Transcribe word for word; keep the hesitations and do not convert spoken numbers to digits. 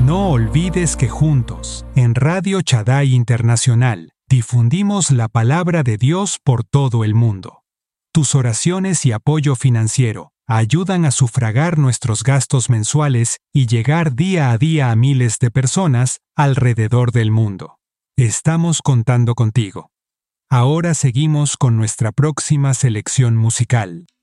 No olvides que juntos, en Radio Shaddai Internacional, difundimos la palabra de Dios por todo el mundo. Tus oraciones y apoyo financiero ayudan a sufragar nuestros gastos mensuales y llegar día a día a miles de personas alrededor del mundo. Estamos contando contigo. Ahora seguimos con nuestra próxima selección musical.